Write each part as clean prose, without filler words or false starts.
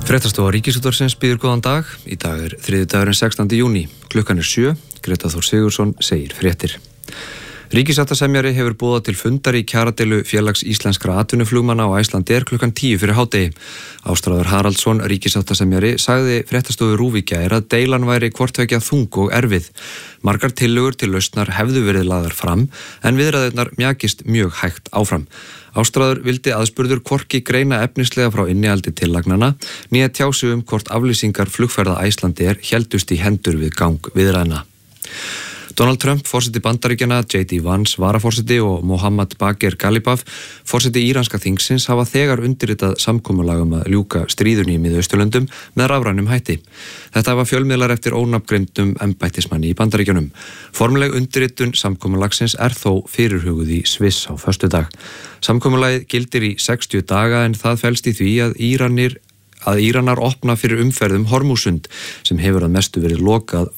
Fréttastofa Ríkisútvarpsins býður góðan dag. Í dag þriðjudagurinn 16. júní. Klukkan 7. Greta Þór Sigurðsson segir fréttir. Ríkissáttasemjari hefur boðað til fundar í kjaradeilu Félags íslenskra atvinnuflugmanna á Icelandair klukkan 10 fyrir hádegi. Ástráður Haraldsson, ríkissáttasemjari, sagði fréttastofu RÚV í gær að deilan væri hvort tveggja þung og erfið. Margar tillögur til lausnar hefðu verið lagðar fram, en viðræðurnar mjakist mjög hægt áfram. Ástráður vildi aðspurður hvorki greina efnislega frá innihaldi tillagnanna, né tjá sig hvort aflýsingar flugferða Icelandair héldust í hendur við gang viðræðna. Donald Trump, forseti Bandaríkjanna, J.D. Vance, varaforseti og Mohammad Bagher Ghalibaf, forseti íranska þingsins, hafa þegar undirritað samkomulag að ljúka stríðunni í Miðausturlöndum með rafrænum hætti. Þetta hafa fjölmiðlar eftir ónafngreindum embættismanni í Bandaríkjunum. Formleg undirritun samkomulagsins þó fyrirhuguð í Sviss á föstudag. Samkomulagið gildir í 60 daga en það felst í því að Íranar opna fyrir umferðum Hormúsund sem hefur að mestu verið lokað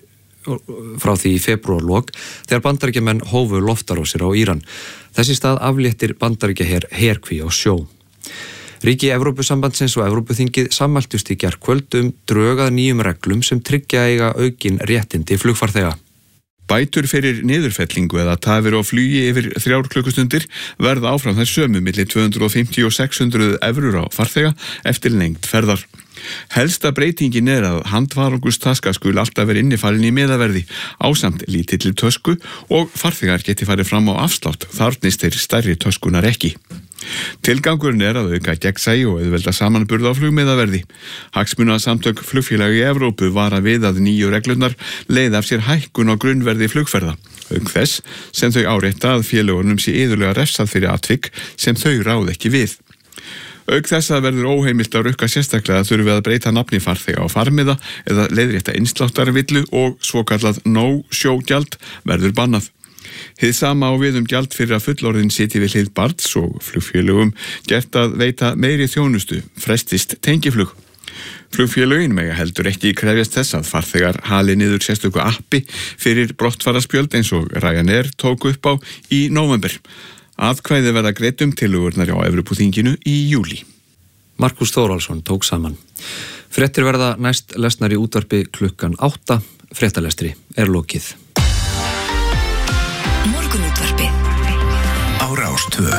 frá því í febrúarlok þegar Bandaríkjamenn hófu loftarósir á Íran. Þessi stað afléttir Bandaríkjaher herkví á sjó. Ríki Evrópusambandsins og Evrópuþingið sammæltust í gærkvöld drög að nýjum reglum sem tryggja eiga aukin réttindi flugfarþega. Bætur fyrir niðurfellingu eða tafir á flugi yfir 3 klukkustundir verða áfram þær sömu milli 250 og 600 evrur á farþega eftir lengd ferðar. Helsta breytingin að handfarangustaska skuli alltaf vera innifalin í miðaverði ásamt lítilli tösku og farþegar geti farið fram á afslátt þarfnist þeir stærri töskunar ekki. Tilgangurinn að auka gegnsæi og auðvelda samanburð á flugmiðaverði. Hagsmunasamtök flugfélaga í Evrópu vara við að nýju reglurnar leiða af sér hækkun á grunnverði flugferða. Auk þess sem þau árétta að félögunum sé iðulega refsað fyrir atvik sem þau ráð ekki við. Auk þess að verður óheimilt að rukka sérstaklega þurfi að breyta nafni farþega á farmiða eða leiðrétta innsláttarvillu og svokallað no-show-gjald verður bannað. Hið sama á við gjald fyrir að fullorðin sitji við hlið barns og flugfélögum gert að veita meiri þjónustu, frestist tengiflug. Flugfélögin mega heldur ekki krefjast þess að farþegar hali niður sérstöku appi fyrir brottfararspjöld eins og Ryanair tók upp á í nóvember. Atkvæði verða greitt tillögurnar á Evrópuþinginu í júlí. Markus Þórhallsson tók saman. Fréttir verða næst lesnar í útvarpi klukkan 8. Fréttalestri lokið. Morgunútvarpið á Rás 2.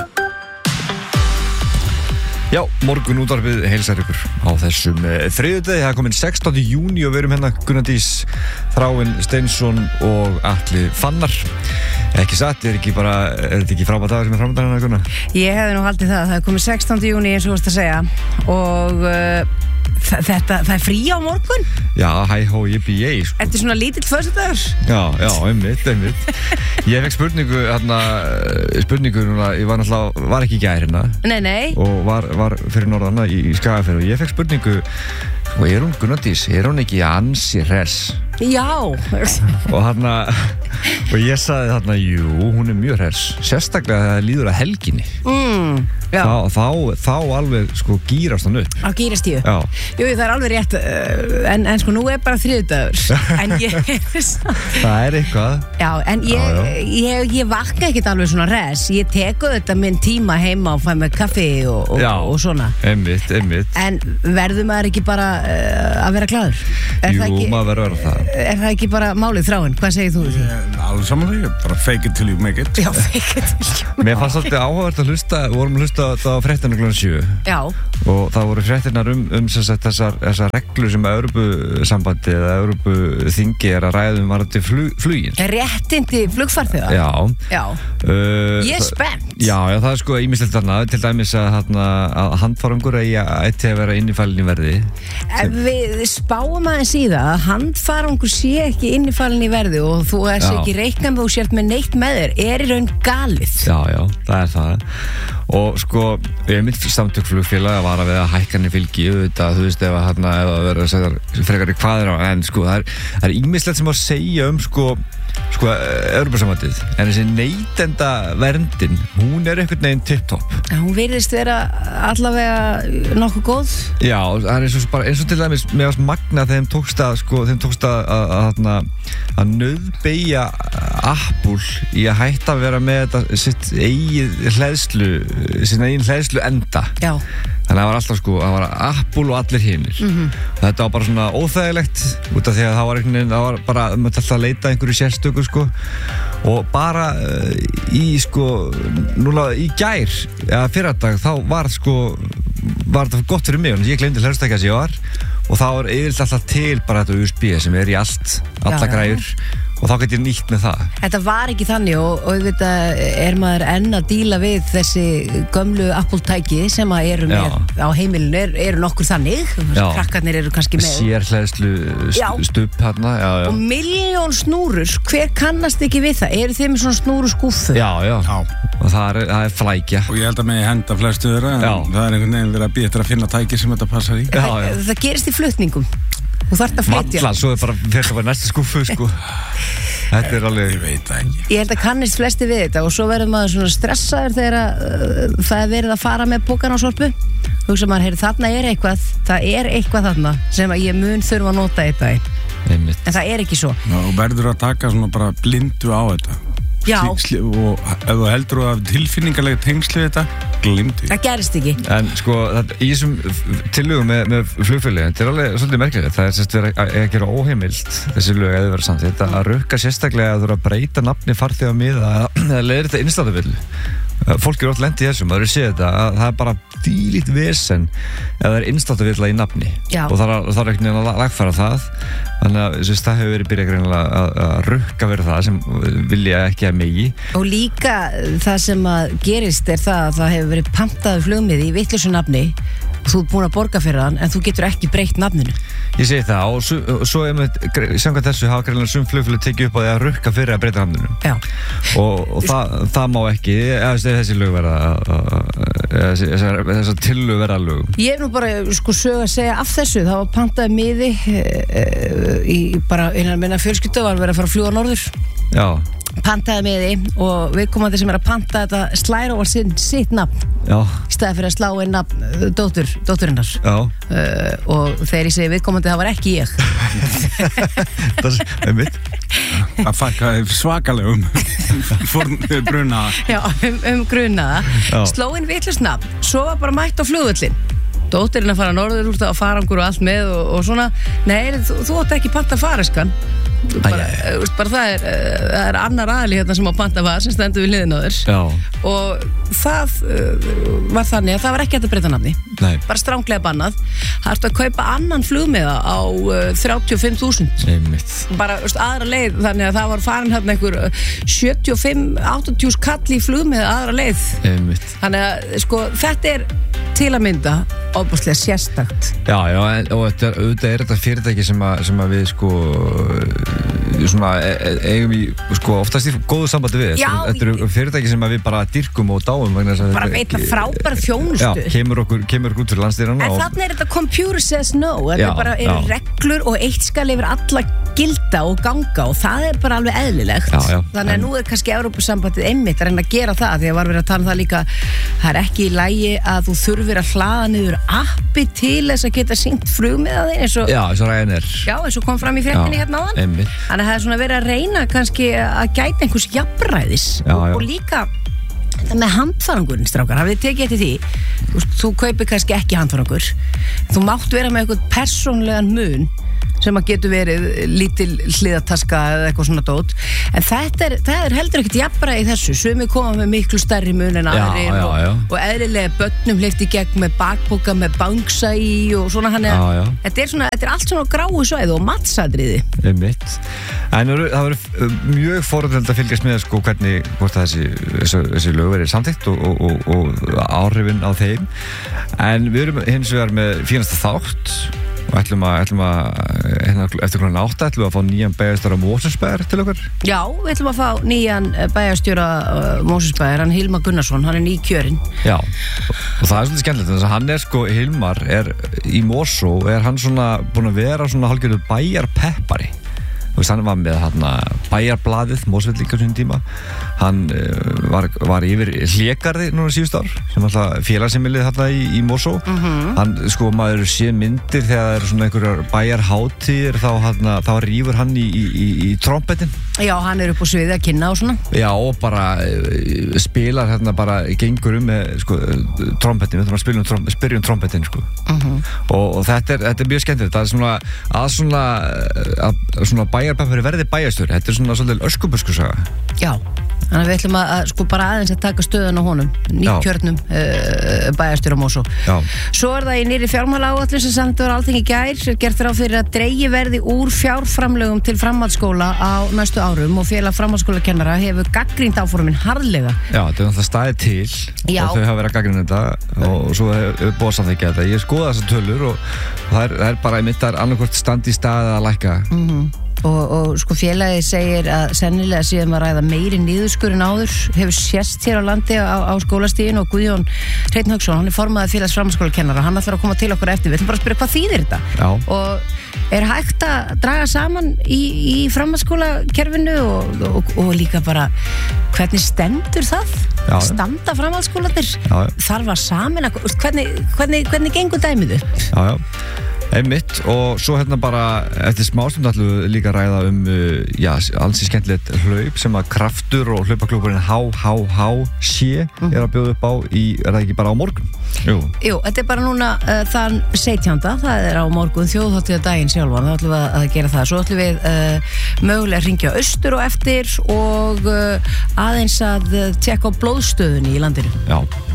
Já, morgunútvarpið heilsar ykkur á þessum þriðjudegi. Það komin 16. júní og við erum hérna Gunnar Dís, Þráinn Steinsson og Atli Fannar. Ekki satt, er þetta ekki frábær dagur sem framöndan hérna, Gunnar? Ég hefði nú haldið það er komin 16. júní eins og þú varst að segja og það frí á morgun? Já, hæ-hó, yippie-yay sko. Þetta svona lítill föstudagur? Já, einmitt. Ég fekk spurningu núna, ég var ekki í gær hérna. Nei. Og var fyrir norðan í Skagafirði og ég fekk spurningu, og hún Gunnar Dís, hún ekki ansi hress? Já. Og ég sagði jú, hún mjög hress, sérstaklega þegar það líður að helginni. Þá alveg sko gýrast hann upp. Á gýrast ég upp? Já. Jú, það alveg rétt, en sko nú bara þriðjudagur. En ég það eitthvað. Já, en ég vakna ekkert alveg svona hress. Ég teku þetta minn tíma heima og fæ með kaffi og svona. Einmitt. En verður maður ekki bara að vera glaður? Jú, maður verður að vera það. Er það ekki bara málið, Þráinn? Hvað segir þú því? Alveg samanlega, bara fake it till you make it. Já, fake it till you make it. Mér fannst alltaf áhugavert að hlusta, við vorum að hlusta á fréttina klukkan 7. Já. Og það voru fréttirnar þessar reglur sem Evrópusambandi eða Evrópuþingi að ræða varðandi flugin. Réttindi flugfarþega? Já. Ég er spennt. Já, það er sko ýmislegt þarna, til dæmis að handfarangur ætti að vera innifalinn í verði. Við spáum aðeins í það að handfarangur sé ekki innifalinn í verði og þú er ekki reiknað með þú sért með neitt með þér í raun galið. Já, það er það. Og sko, við erum mitt samtök flugfélag að vara við að hækkanir fylgi auðvitað, þú veist, ef að vera að segja frekar í hvað á, en sko, það er ýmislegt sem að segja sko Evrópusambandið, en þessi neytenda verndin, hún einhvern veginn tipptopp. Hún virðist vera allavega nokkuð góð. Já, það er eins og til dæmis með magna þeim tókst að nauðbeygja Apple í að hætta að vera með þetta sitt eigin hleðslu enda. Já. Þannig að það var alltaf sko, það var Apple og allir hinir. Þetta var bara svona óþægilegt út af því að það var bara, maður alltaf að leita einhverju sérstöku sko og bara í sko, núna í gær, eða fyrradag, þá var þetta gott fyrir mig og ég glemdi hlustækja sem ég var og þá yfirleitt alltaf til bara þetta USB sem í alla græjur og þá get ég nýtt með það. Þetta var ekki þannig og auðvitað maður enn að díla við þessi gömlu Apple-tæki sem að eru með á heimilinu eru nokkur þannig, krakkarnir eru kannski með sérhleðslu stubb hérna, og milljón snúrur, hver kannast ekki við það? Eru þið með svona snúru skúffu? Já, og það er flækja og ég held að mig henda flestu þeirra en það er einhvern veginn verið að býja eftir að finna tæki sem þetta passar í. Það gerist í flutningum. Þú þarft að flytja. Valla, svo bara fyrir að vera næstu skúffu sko. Þetta er alveg, ég veit það ekki. Ég held að kannist flesti við þetta og svo verður maður svona stressaður þegar það er verið að fara með pokan á sorpu. Hugsa maður, heyri, þarna er eitthvað, það er eitthvað þarna sem ég mun þurfa að nota þetta í. En það er ekki svo. Og verður að taka svona bara blindu á þetta. Já. Og ef þú heldur að tilfinningarlega tengsli þetta, glimtu. Það gerist ekki. En sko, í þessum tillögum með flugfélagi, þetta er alveg svolítið merkilegt. Það er sérst að gera óheimilt þessi lög eða vera samt. Þetta að rukka sérstaklega að þú eru að breyta nafni farþega miða eða leiðir þetta innstæðuvillu. Fólk oft lent í þessum, maður sé þetta að það er bara dýlít vesen eða það er innstáttarvilla í nafni og það er ekkert neina að lagfæra það þannig að það hefur verið byrjað greinilega að rukka verið það sem vilja ekki að megi. Og líka það sem að gerist er það að það hefur verið pantaður flugmiði í vitlausu nafni og þú ert búin að borga fyrir hann en þú getur ekki breytt nafninu. Ég segi það og svo samkvæmt þessu hafa greinlega sum flugfélög tekið upp á því að rukka fyrir að breyta nafninu og það má ekki þessi lög þessar tillög verða lögum. Ég hef nú bara sög að segja af þessu, það var pantaði miði í bara innan minna fjölskyldu var verið að fara að fljúga norður pantaði miði og viðkomandi sem er að panta þetta slær á sitt nafn í staði fyrir að slá inn nafn dótturinnar og þegar ég segi viðkomandi það var ekki ég það er mitt að fækka svakalegum grunaða grunaða sló inn vitlaust nafn svo var bara mætt á flugvöllin dóttirinn að fara norður úr það og farangur og allt með og svona, nei, þú átt ekki panta fariskan bara það er annar aðli hérna sem á panta var sem stendur við hliðina á þér og það var þannig að það var ekki hægt að breyta nafni bara stránglega bannað það ertu að kaupa annan flugmiða á 35.000 bara aðra leið þannig að það var farin hérna einhver 75-80 kall í flugmiða aðra leið þannig að sko þetta er til að mynda óbúslega sérstakt og auðvitað er þetta fyrirtæki sem að við sko svona eigum í sko oftast í góðu sambandi við þetta eru fyrirtæki sem að við bara dyrkum og dáum bara veitla frábæra þjónustu kemur okkur út fyrir landsdýrana en þannig er þetta computer says no þetta bara eru reglur og eitt skal yfir alla gilda og ganga og það er bara alveg eðlilegt þannig að nú er kannski Evrópusambandið einmitt að reyna að gera það því að var verið að tala um það líka það er ekki í lagi að þú þurfir að hlaða niður appi til þess að geta syngt flugmiða þig eins og Ryanair eins og kom fram í fréttinni hérna áðan þannig að það er svona verið að reyna kannski að gæta einhvers jafnræðis og líka þetta með handfarangurinn strákar, hafið þið tekið eftir því þú kaupir kannski ekki handfarangur þú mátt vera með eitthvað persónlegan mun sem að getur verið lítil hliðataska eða eitthvað svona dót en það er heldur ekkert jafnræði í þessu sumi koma með miklu stærri mun en aðrir og eðlilega börnum hleypt í gegn með bakpoka með bangsa í og svona hann þetta er allt svona gráu svæði og matsadriði en það verður mjög forðilegt að fylgjast með sko hvernig hvort þessi lög verið samþykkt og áhrifin á þeim en við erum hins vegar með fínasta þátt og ætlum að eftir klukkan 8 ætlum við að fá nýjan bæjarstjóra Mosfellsbæjar til okkur Já, við ætlum að fá nýjan bæjarstjóra Mosfellsbæjar, hann Hilmar Gunnarsson hann er nýkjörinn Já, og það er svolítið skemmtilegt þannig að hann er sko, Hilmar er í Mosó er hann svona búin að vera svona hálfgerður bæjarpeppari hann var með bæjarblaðið Mosfellingar sín tíma, hann var yfir Hlégarði núna síðust ár, sem alltaf félagsheimilið þarna í Mosó. Hann, sko, maður sé myndir þegar það eru svona einhverjar bæjarhátíðir, þá rífur hann í trompetin. Já, hann upp á sviði að kynna og svona. Já, og bara spilar bara gengur með sko, trompetin, við þurfum að spyrja trompetin, sko. Og þetta er mjög skemmtilegt. Það er svona bæjarbæfari verði bæjarstjóri. Þetta er svona svolítið öskubuskusaga. Já, þannig að við ætlum að sko bara aðeins að taka stöðun á honum, nýkjörnum bæjarstjóra Mosó. Svo það í nýrri fjármálaáætlun sem sendur Alþingi í gær, gert ráð fyrir að dregið verði úr fjárframlögum til framhaldsskóla á næstu árum og félag framhaldsskólakennara hefur gagnrýnt áformin harðlega. Já, þetta er náttúrulega staðið til og þau hafa verið að gagnrýna þetta og svo hefur búið samþykkja þetta. Ég skoða þessar tölur og það er bara annarkvort standi í staðið að lækka. Og sko félagið segir að sennilega síðan að ræða meiri niðurskurinn áður hefur sést hér á landi á skólastíginu og Guðjón Hreinn Hauksson, hann er formaður félags framhaldsskólakennara, hann ætlar að koma til okkur eftir. Við ætlum bara að spyrja hvað þýðir þetta? Já. Og er hægt að draga saman í framhaldsskólakerfinu og líka bara hvernig stendur það? Já. Standa framhaldsskólarnir? Já. Þarf að sameina, hvernig gengur dæmið upp? Já. Einmitt, og svo bara eftir smástund ætlum við líka að ræða alls í skemmtilegt hlaup sem að Kraftur og hlaupaklúburinn HHHC að bjóða upp á er það ekki bara á morgun? Jú, þetta er bara núna þann 17. Það er á morgun þjóðhátíðardaginn sjálfan, þá ætlum við að gera það. Svo ætlum við mögulega að hringja austur og eftir og aðeins að tjekka á blóðstöðunni í landinu. Já,